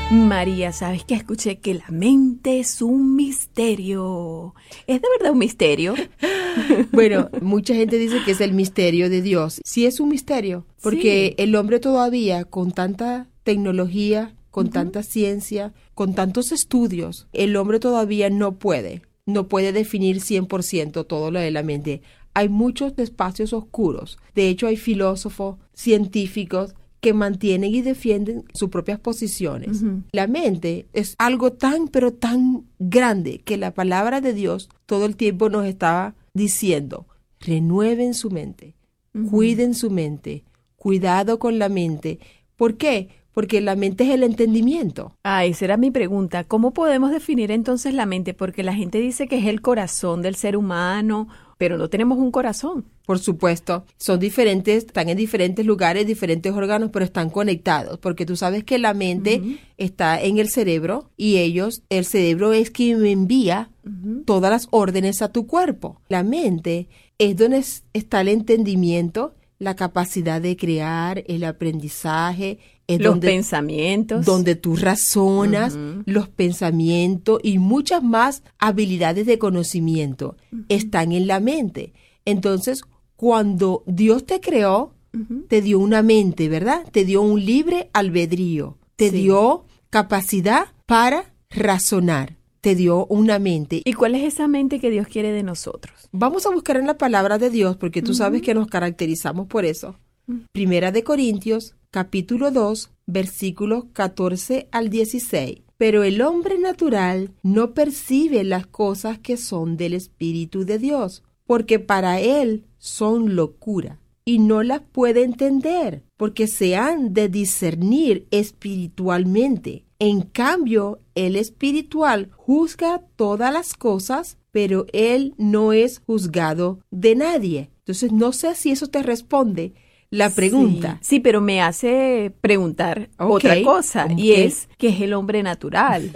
María, ¿sabes qué? Escuché que la mente es un misterio. ¿Es de verdad un misterio? Bueno, mucha gente dice que es el misterio de Dios. Sí es un misterio, porque Sí. el hombre todavía, con tanta tecnología, con tanta ciencia, con tantos estudios, el hombre todavía no puede definir 100% todo lo de la mente. Hay muchos espacios oscuros. De hecho, hay filósofos, científicos que mantienen y defienden sus propias posiciones. La mente es algo tan, pero tan grande que la palabra de Dios todo el tiempo nos está diciendo: renueven su mente, cuiden su mente, cuidado con la mente. ¿Por qué? Porque la mente es el entendimiento. Ah, esa era mi pregunta. ¿Cómo podemos definir entonces la mente? Porque la gente dice que es el corazón del ser humano, pero no tenemos un corazón. Por supuesto, son diferentes, están en diferentes lugares, diferentes órganos, pero están conectados, porque tú sabes que la mente está en el cerebro y el cerebro es quien envía todas las órdenes a tu cuerpo. La mente es donde está el entendimiento, la capacidad de crear, el aprendizaje, es Los pensamientos. donde tú razonas, los pensamientos y muchas más habilidades de conocimiento están en la mente. Entonces, cuando Dios te creó, te dio una mente, ¿verdad? Te dio un libre albedrío, te dio capacidad para razonar, te dio una mente. ¿Y cuál es esa mente que Dios quiere de nosotros? Vamos a buscar en la palabra de Dios, porque tú sabes que nos caracterizamos por eso. Primera de Corintios, capítulo 2, versículos 14 al 16. Pero el hombre natural no percibe las cosas que son del Espíritu de Dios, porque para él son locura, y no las puede entender, porque se han de discernir espiritualmente. En cambio, el espiritual juzga todas las cosas, pero él no es juzgado de nadie. Entonces, no sé si eso te responde la pregunta. Sí, pero me hace preguntar otra cosa, y es, ¿qué es el hombre natural?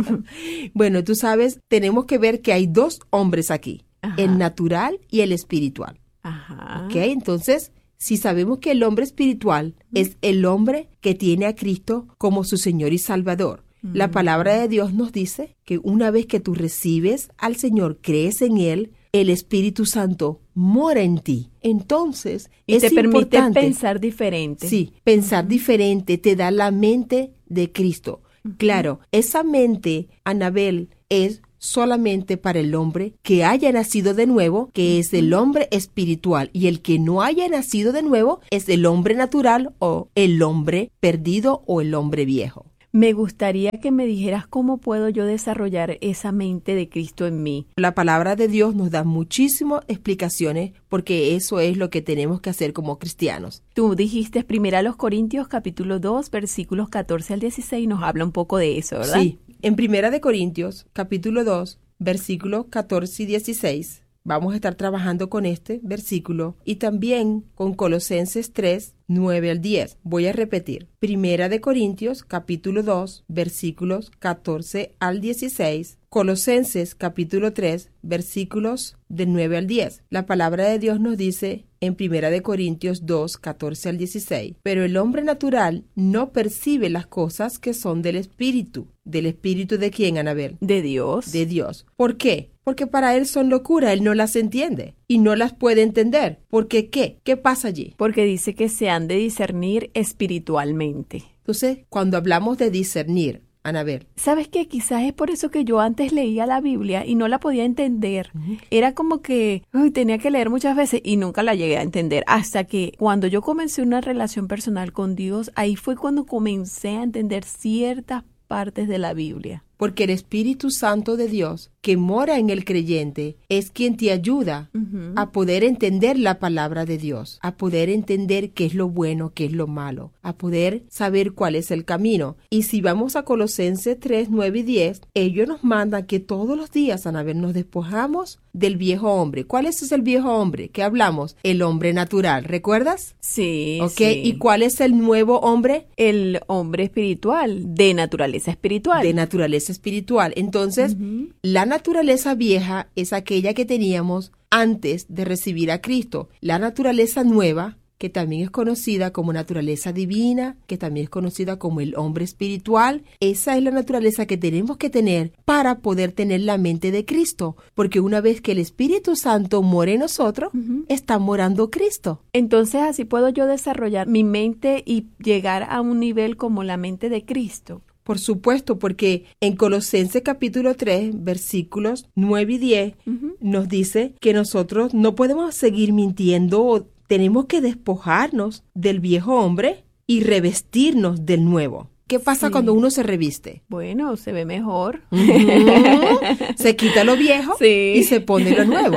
Bueno, tú sabes, tenemos que ver que hay dos hombres aquí, el natural y el espiritual. Ajá. ¿Ok? Entonces, si sabemos que el hombre espiritual es el hombre que tiene a Cristo como su Señor y Salvador. La palabra de Dios nos dice que una vez que tú recibes al Señor, crees en Él, el Espíritu Santo mora en ti. Entonces, y es te permite importante pensar diferente. Sí, pensar diferente te da la mente de Cristo. Claro, esa mente, Anabel, es solamente para el hombre que haya nacido de nuevo, que es el hombre espiritual, y el que no haya nacido de nuevo es el hombre natural o el hombre perdido o el hombre viejo. Me gustaría que me dijeras cómo puedo yo desarrollar esa mente de Cristo en mí. La palabra de Dios nos da muchísimas explicaciones porque eso es lo que tenemos que hacer como cristianos. Tú dijiste 1 Corintios capítulo 2 versículos 14 al 16, nos habla un poco de eso, ¿verdad? Sí, en 1 Corintios capítulo 2 versículos 14 y 16 vamos a estar trabajando con este versículo y también con Colosenses 3, 9 al 10. Voy a repetir. 1 Corintios capítulo 2 versículos 14 al 16. Colosenses capítulo 3 versículos del 9 al 10. La palabra de Dios nos dice en 1 Corintios 2, 14 al 16. Pero el hombre natural no percibe las cosas que son del Espíritu. ¿Del Espíritu de quién, Anabel? De Dios. De Dios. ¿Por qué? Porque para él son locura, él no las entiende y no las puede entender. ¿Porque qué? ¿Qué pasa allí? Porque dice que se han de discernir espiritualmente. Entonces, cuando hablamos de discernir, Anabel. ¿Sabes qué? Quizás es por eso que yo antes leía la Biblia y no la podía entender. Era como que tenía que leer muchas veces y nunca la llegué a entender. Hasta que cuando yo comencé una relación personal con Dios, ahí fue cuando comencé a entender ciertas partes de la Biblia. Porque el Espíritu Santo de Dios que mora en el creyente es quien te ayuda a poder entender la palabra de Dios, a poder entender qué es lo bueno, qué es lo malo, a poder saber cuál es el camino. Y si vamos a Colosenses 3, 9 y 10, ellos nos mandan que todos los días, Anabel, nos despojamos del viejo hombre. ¿Cuál es el viejo hombre? ¿Qué hablamos? El hombre natural, ¿recuerdas? Sí, ¿Ok? sí. ¿Y cuál es el nuevo hombre? El hombre espiritual, de naturaleza espiritual. De naturaleza espiritual. Entonces, la naturaleza vieja es aquella que teníamos antes de recibir a Cristo. La naturaleza nueva que también es conocida como naturaleza divina, que también es conocida como el hombre espiritual. Esa es la naturaleza que tenemos que tener para poder tener la mente de Cristo, porque una vez que el Espíritu Santo mora en nosotros, está morando Cristo. Entonces así puedo yo desarrollar mi mente y llegar a un nivel como la mente de Cristo. Por supuesto, porque en Colosenses capítulo 3, versículos 9 y 10, nos dice que nosotros no podemos seguir mintiendo o tenemos que despojarnos del viejo hombre y revestirnos del nuevo. ¿Qué pasa cuando uno se reviste? Bueno, se ve mejor. Se quita lo viejo y se pone lo nuevo.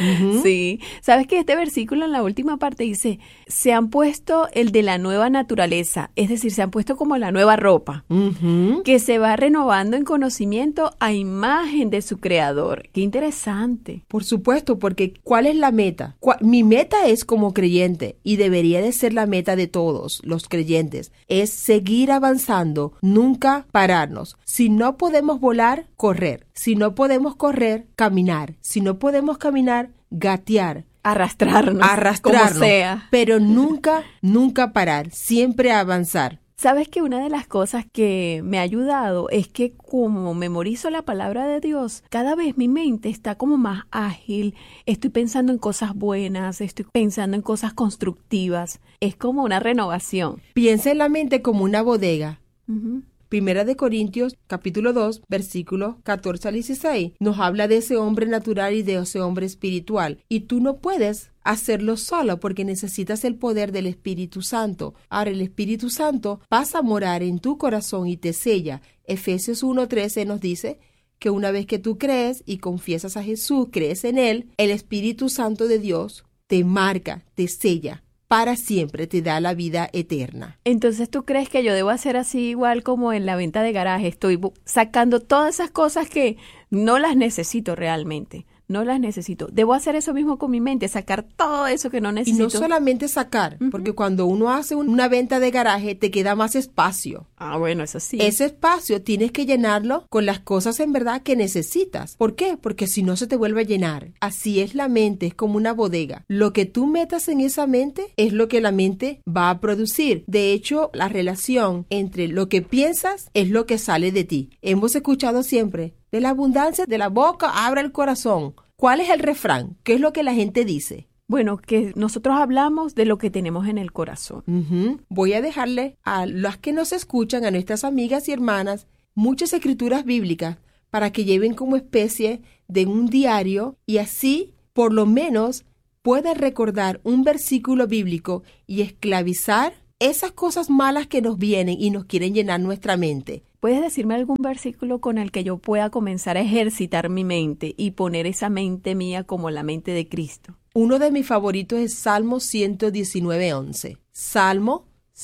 Sí. ¿Sabes que este versículo en la última parte dice, se han puesto el de la nueva naturaleza? Es decir, se han puesto como la nueva ropa, que se va renovando en conocimiento a imagen de su creador. ¡Qué interesante! Por supuesto, porque ¿cuál es la meta? Mi meta es como creyente y debería de ser la meta de todos los creyentes, es seguir avanzando. Nunca pararnos. Si no podemos volar, correr. Si no podemos correr, caminar. Si no podemos caminar, gatear. Arrastrarnos. Como sea. Pero nunca parar. Siempre avanzar. ¿Sabes que una de las cosas que me ha ayudado es que como memorizo la palabra de Dios, cada vez mi mente está como más ágil, estoy pensando en cosas buenas, estoy pensando en cosas constructivas, es como una renovación. Piensa en la mente como una bodega. Primera de Corintios, capítulo 2, versículos 14 al 16, nos habla de ese hombre natural y de ese hombre espiritual. Y tú no puedes hacerlo solo porque necesitas el poder del Espíritu Santo. Ahora el Espíritu Santo pasa a morar en tu corazón y te sella. Efesios 1:13 nos dice que una vez que tú crees y confiesas a Jesús, crees en Él, el Espíritu Santo de Dios te marca, te sella. Para siempre te da la vida eterna. Entonces, ¿tú crees que yo debo hacer así igual como en la venta de garaje? Estoy sacando todas esas cosas que no las necesito realmente. No las necesito. Debo hacer eso mismo con mi mente, sacar todo eso que no necesito. Y no solamente sacar, porque cuando uno hace una venta de garaje te queda más espacio. Ah, bueno, eso sí. Ese espacio tienes que llenarlo con las cosas en verdad que necesitas. ¿Por qué? Porque si no se te vuelve a llenar. Así es la mente, es como una bodega. Lo que tú metas en esa mente es lo que la mente va a producir. De hecho, la relación entre lo que piensas es lo que sale de ti. Hemos escuchado siempre, de la abundancia de la boca abra el corazón. ¿Cuál es el refrán? ¿Qué es lo que la gente dice? Bueno, que nosotros hablamos de lo que tenemos en el corazón. Voy a dejarle a las que nos escuchan, a nuestras amigas y hermanas, muchas escrituras bíblicas para que lleven como especie de un diario y así, por lo menos, puedan recordar un versículo bíblico y esclavizar esas cosas malas que nos vienen y nos quieren llenar nuestra mente. ¿Puedes decirme algún versículo con el que yo pueda comenzar a ejercitar mi mente y poner esa mente mía como la mente de Cristo? Uno de mis favoritos es Salmo 119:11. Salmo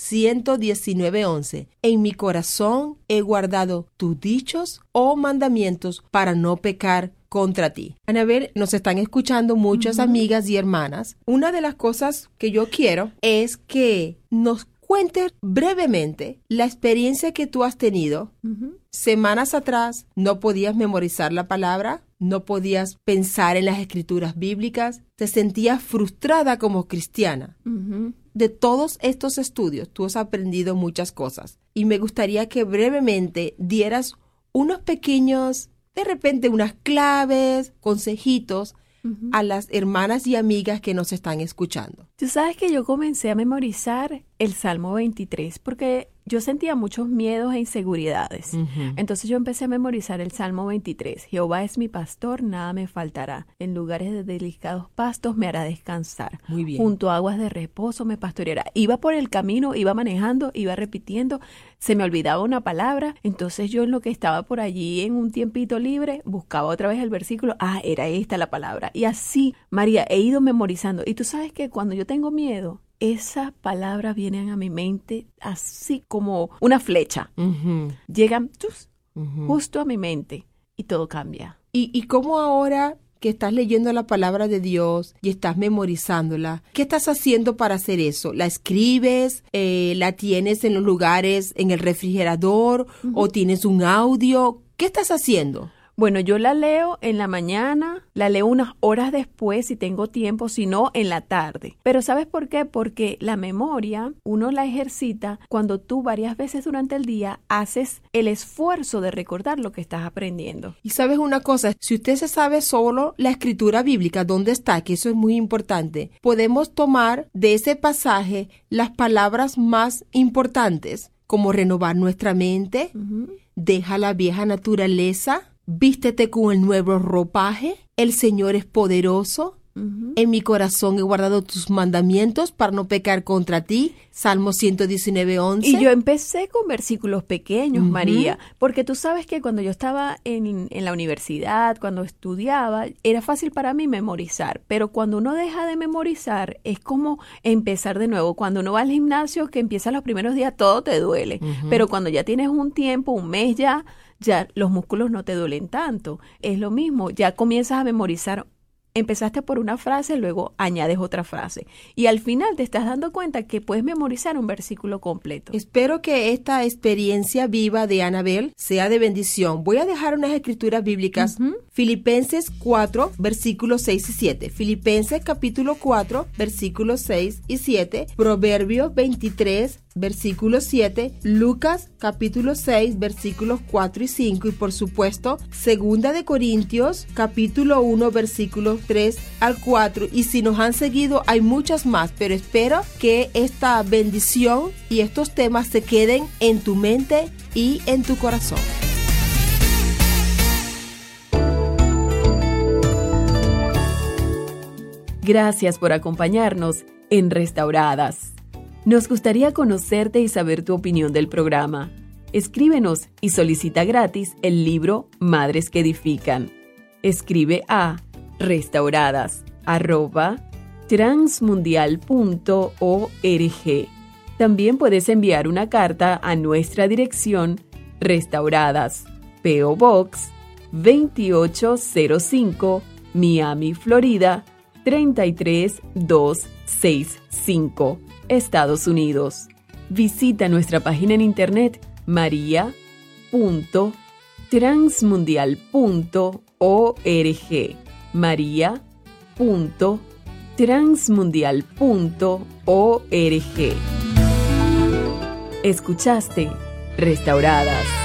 119:11. En mi corazón he guardado tus dichos o mandamientos para no pecar contra ti. Anabel, nos están escuchando muchas amigas y hermanas. Una de las cosas que yo quiero es que nos cuentes brevemente la experiencia que tú has tenido. Semanas atrás no podías memorizar la palabra, no podías pensar en las escrituras bíblicas, te sentías frustrada como cristiana. De todos estos estudios, tú has aprendido muchas cosas. Y me gustaría que brevemente dieras unos pequeños, de repente unas claves, consejitos, a las hermanas y amigas que nos están escuchando. Tú sabes que yo comencé a memorizar el Salmo 23 porque yo sentía muchos miedos e inseguridades. Entonces yo empecé a memorizar el Salmo 23. Jehová es mi pastor, nada me faltará. En lugares de delicados pastos me hará descansar. Muy bien. Junto a aguas de reposo me pastoreará. Iba por el camino, iba manejando, iba repitiendo. Se me olvidaba una palabra. Entonces yo en lo que estaba por allí en un tiempito libre, buscaba otra vez el versículo. Ah, era esta la palabra. Y así, María, he ido memorizando. Y tú sabes que cuando yo tengo miedo, esas palabras vienen a mi mente así como una flecha. Llegan justo a mi mente y todo cambia. ¿Y cómo ahora que estás leyendo la palabra de Dios y estás memorizándola, qué estás haciendo para hacer eso? ¿La escribes? ¿La tienes en los lugares, en el refrigerador? ¿O tienes un audio? ¿Qué estás haciendo? Bueno, yo la leo en la mañana, la leo unas horas después si tengo tiempo, si no, en la tarde. Pero ¿sabes por qué? Porque la memoria uno la ejercita cuando tú varias veces durante el día haces el esfuerzo de recordar lo que estás aprendiendo. Y sabes una cosa, si usted se sabe solo la escritura bíblica, ¿dónde está? Que eso es muy importante. Podemos tomar de ese pasaje las palabras más importantes, como renovar nuestra mente, deja la vieja naturaleza, vístete con el nuevo ropaje, el Señor es poderoso, en mi corazón he guardado tus mandamientos para no pecar contra ti, Salmo 119:11. Y yo empecé con versículos pequeños, María, porque tú sabes que cuando yo estaba en la universidad, cuando estudiaba, era fácil para mí memorizar, pero cuando uno deja de memorizar es como empezar de nuevo. Cuando uno va al gimnasio, que empieza los primeros días, todo te duele, pero cuando ya tienes un tiempo, un mes ya los músculos no te duelen tanto. Es lo mismo, ya comienzas a memorizar. Empezaste por una frase, luego añades otra frase. Y al final te estás dando cuenta que puedes memorizar un versículo completo. Espero que esta experiencia viva de Anabel sea de bendición. Voy a dejar unas escrituras bíblicas. Filipenses 4, versículos 6 y 7. Filipenses capítulo 4, versículos 6 y 7. Proverbios 23, versículo 7, Lucas capítulo 6, versículos 4 y 5 y por supuesto, Segunda de Corintios capítulo 1, versículos 3 al 4 y si nos han seguido hay muchas más, pero espero que esta bendición y estos temas se queden en tu mente y en tu corazón. Gracias por acompañarnos en Restauradas. Nos gustaría conocerte y saber tu opinión del programa. Escríbenos y solicita gratis el libro Madres que Edifican. Escribe a restauradas@transmundial.org. También puedes enviar una carta a nuestra dirección Restauradas, P.O. Box 2805, Miami, Florida 33265. Estados Unidos. Visita nuestra página en internet maria.transmundial.org. maria.transmundial.org. Escuchaste Restauradas.